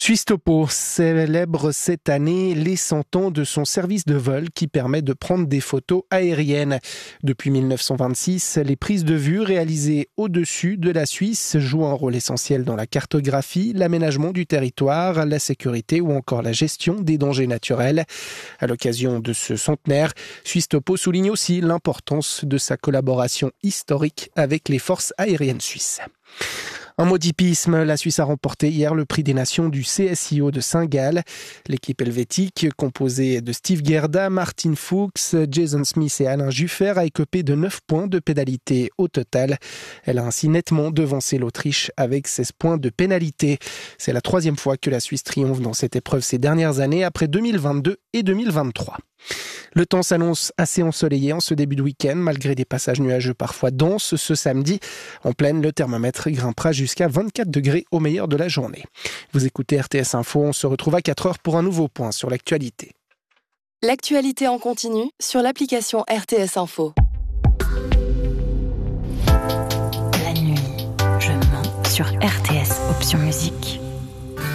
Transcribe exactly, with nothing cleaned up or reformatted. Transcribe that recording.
Suisse Topo célèbre cette année les cent ans de son service de vol qui permet de prendre des photos aériennes. Depuis mille neuf cent vingt-six, les prises de vue réalisées au-dessus de la Suisse jouent un rôle essentiel dans la cartographie, l'aménagement du territoire, la sécurité ou encore la gestion des dangers naturels. À l'occasion de ce centenaire, Suisse Topo souligne aussi l'importance de sa collaboration historique avec les forces aériennes suisses. Un mot d'hippisme, la Suisse a remporté hier le prix des nations du C S I O de Saint-Gall. L'équipe helvétique, composée de Steve Gerda, Martin Fuchs, Jason Smith et Alain Juffer, a écopé de neuf points de pénalité au total. Elle a ainsi nettement devancé l'Autriche avec seize points de pénalité. C'est la troisième fois que la Suisse triomphe dans cette épreuve ces dernières années, après deux mille vingt-deux et deux mille vingt-trois. Le temps s'annonce assez ensoleillé en ce début de week-end, malgré des passages nuageux parfois denses ce samedi. En pleine, le thermomètre grimpera jusqu'à vingt-quatre degrés au meilleur de la journée. Vous écoutez R T S Info, on se retrouve à quatre heures pour un nouveau point sur l'actualité. L'actualité en continu sur l'application R T S Info. La nuit, je mens sur R T S Option Musique.